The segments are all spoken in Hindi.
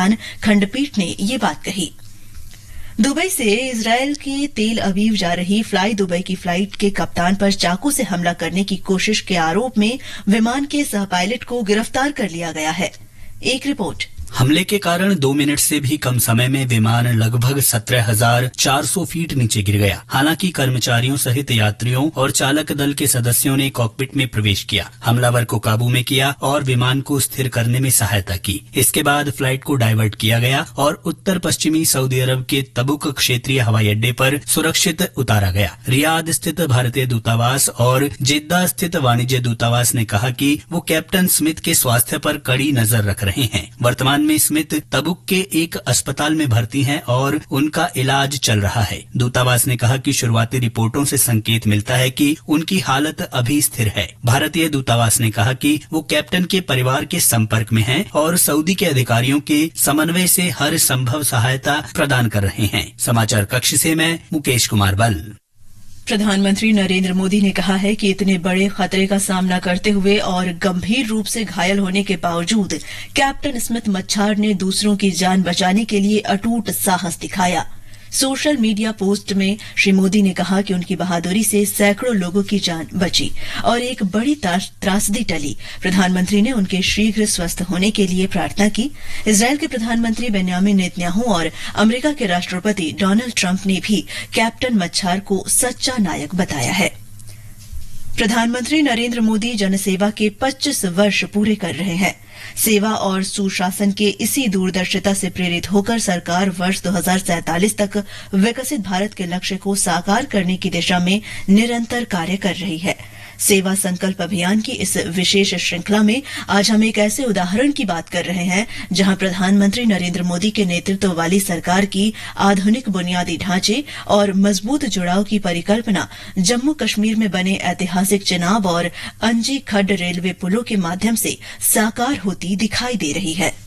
दरमियान खंडपीठ ने ये बात कही। दुबई से इजरायल के तेल अवीव जा रही फ्लाई दुबई की फ्लाइट के कप्तान पर चाकू से हमला करने की कोशिश के आरोप में विमान के सह पायलट को गिरफ्तार कर लिया गया है। एक रिपोर्ट। हमले के कारण 2 मिनट से भी कम समय में विमान लगभग 17,400 फीट नीचे गिर गया। हालांकि कर्मचारियों सहित यात्रियों और चालक दल के सदस्यों ने कॉकपिट में प्रवेश किया, हमलावर को काबू में किया और विमान को स्थिर करने में सहायता की। इसके बाद फ्लाइट को डाइवर्ट किया गया और उत्तर पश्चिमी सऊदी अरब के तबुक क्षेत्रीय हवाई अड्डे पर सुरक्षित उतारा गया। रियाद स्थित भारतीय दूतावास और जेद्दा स्थित वाणिज्य दूतावास ने कहा कि वो कैप्टन स्मिथ के स्वास्थ्य पर कड़ी नजर रख रहे हैं। वर्तमान में स्मिथ तबुक के एक अस्पताल में भर्ती हैं और उनका इलाज चल रहा है। दूतावास ने कहा कि शुरुआती रिपोर्टों से संकेत मिलता है कि उनकी हालत अभी स्थिर है। भारतीय दूतावास ने कहा कि वो कैप्टन के परिवार के संपर्क में हैं और सऊदी के अधिकारियों के समन्वय से हर संभव सहायता प्रदान कर रहे हैं। समाचार कक्ष से मैं मुकेश कुमार बल। प्रधानमंत्री नरेंद्र मोदी ने कहा है कि इतने बड़े खतरे का सामना करते हुए और गंभीर रूप से घायल होने के बावजूद कैप्टन स्मिथ मच्छार ने दूसरों की जान बचाने के लिए अटूट साहस दिखाया। सोशल मीडिया पोस्ट में श्री मोदी ने कहा कि उनकी बहादुरी से सैकड़ों लोगों की जान बची और एक बड़ी त्रासदी टली। प्रधानमंत्री ने उनके शीघ्र स्वस्थ होने के लिए प्रार्थना की। इजरायल के प्रधानमंत्री बेन्यामिन नेतन्याहू और अमेरिका के राष्ट्रपति डोनाल्ड ट्रंप ने भी कैप्टन मच्छार को सच्चा नायक बताया है। प्रधानमंत्री नरेंद्र मोदी जनसेवा के 25 वर्ष पूरे कर रहे हैं। सेवा और सुशासन के इसी दूरदर्शिता से प्रेरित होकर सरकार वर्ष 2047 तक विकसित भारत के लक्ष्य को साकार करने की दिशा में निरंतर कार्य कर रही है। सेवा संकल्प अभियान की इस विशेष श्रृंखला में आज हम एक ऐसे उदाहरण की बात कर रहे हैं जहां प्रधानमंत्री नरेंद्र मोदी के नेतृत्व वाली सरकार की आधुनिक बुनियादी ढांचे और मजबूत जुड़ाव की परिकल्पना जम्मू कश्मीर में बने ऐतिहासिक चिनाब और अंजी खड्ड रेलवे पुलों के माध्यम से साकार होती दिखाई दे रही है।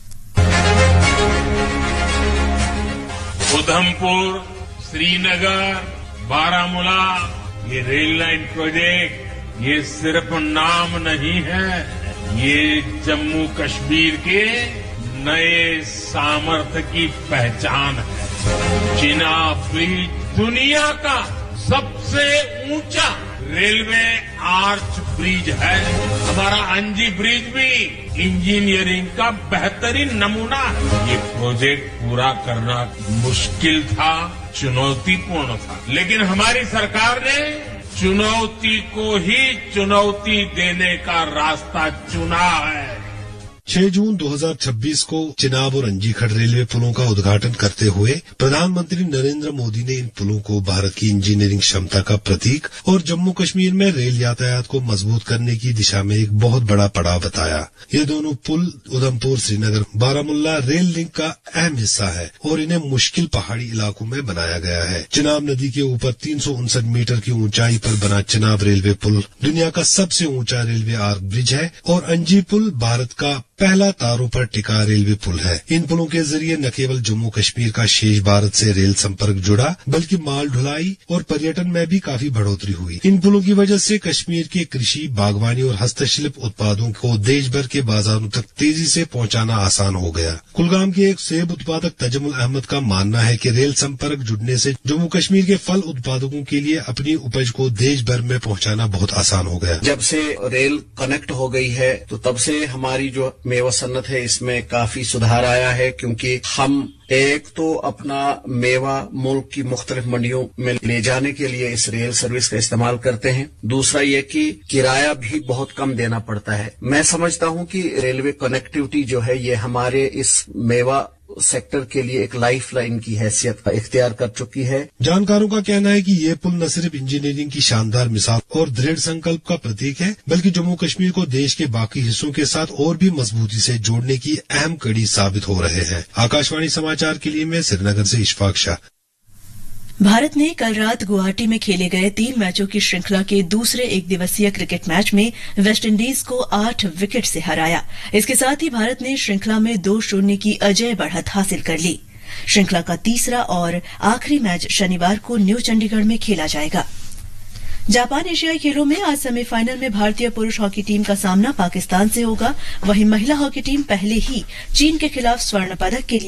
उधमपुर, श्रीनगर, बारामूला, ये रेल लाइन प्रोजेक्ट ये सिर्फ नाम नहीं है, ये जम्मू कश्मीर के नए सामर्थ्य की पहचान है। चिनाब ब्रिज दुनिया का सबसे ऊंचा रेलवे आर्च ब्रिज है। हमारा अंजी ब्रिज भी इंजीनियरिंग का बेहतरीन नमूना है। ये प्रोजेक्ट पूरा करना मुश्किल था, चुनौतीपूर्ण था, लेकिन हमारी सरकार ने चुनौती को ही चुनौती देने का रास्ता चुना है। 6 जून 2026 को चिनाब और अंजीखड़ रेलवे पुलों का उद्घाटन करते हुए प्रधानमंत्री नरेंद्र मोदी ने इन पुलों को भारत की इंजीनियरिंग क्षमता का प्रतीक और जम्मू कश्मीर में रेल यातायात को मजबूत करने की दिशा में एक बहुत बड़ा पड़ाव बताया। ये दोनों पुल उधमपुर, श्रीनगर, बारामूला रेल लिंक का अहम हिस्सा है और इन्हें मुश्किल पहाड़ी इलाकों में बनाया गया है। चिनाब नदी के ऊपर 359 मीटर की ऊंचाई पर बना चिनाब रेलवे पुल दुनिया का सबसे ऊंचा रेलवे आर्क ब्रिज है और अंजी पुल भारत का पहला तारों पर टिका रेलवे पुल है। इन पुलों के जरिए न केवल जम्मू कश्मीर का शेष भारत से रेल संपर्क जुड़ा, बल्कि माल ढुलाई और पर्यटन में भी काफी बढ़ोतरी हुई। इन पुलों की वजह से कश्मीर के कृषि, बागवानी और हस्तशिल्प उत्पादों को देश भर के बाजारों तक तेजी से पहुंचाना आसान हो गया। कुलगाम के एक सेब उत्पादक तजमुल अहमद का मानना है कि रेल संपर्क जुड़ने से जम्मू कश्मीर के फल उत्पादकों के लिए अपनी उपज को देश भर में पहुंचाना बहुत आसान हो गया। जब से रेल कनेक्ट हो गई है तो तब से हमारी जो मेवा सन्नत है इसमें काफी सुधार आया है, क्योंकि हम एक तो अपना मेवा मुल्क की मुख्तलिफ मंडियों में ले जाने के लिए इस रेल सर्विस का इस्तेमाल करते हैं। दूसरा ये कि किराया भी बहुत कम देना पड़ता है। मैं समझता हूं कि रेलवे कनेक्टिविटी जो है ये हमारे इस मेवा सेक्टर के लिए एक लाइफ लाइन की हैसियत इख्तियार कर चुकी है। जानकारों का कहना है कि ये पुल न सिर्फ इंजीनियरिंग की शानदार मिसाल और दृढ़ संकल्प का प्रतीक है, बल्कि जम्मू कश्मीर को देश के बाकी हिस्सों के साथ और भी मजबूती से जोड़ने की अहम कड़ी साबित हो रहे हैं। आकाशवाणी समाचार के लिए मैं श्रीनगर से इशफाक शाह। भारत ने कल रात गुवाहाटी में खेले गए 3 मैचों की श्रृंखला के दूसरे एक दिवसीय क्रिकेट मैच में वेस्टइंडीज को 8 विकेट से हराया। इसके साथ ही भारत ने श्रृंखला में 2-0 की अजेय बढ़त हासिल कर ली। श्रृंखला का तीसरा और आखिरी मैच शनिवार को न्यू चंडीगढ़ में खेला जाएगा। जापान एशियाई खेलों में आज सेमीफाइनल में भारतीय पुरुष हॉकी टीम का सामना पाकिस्तान से होगा। वहीं महिला हॉकी टीम पहले ही चीन के खिलाफ स्वर्ण पदक के लिए